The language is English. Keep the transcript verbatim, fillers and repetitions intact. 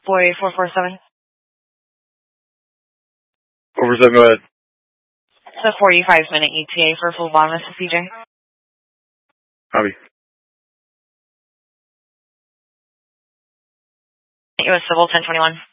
Boy four four seven. four four seven, go ahead. It's a forty-five minute E T A for full bond, Missus C J. Copy. U S Civil ten twenty-one.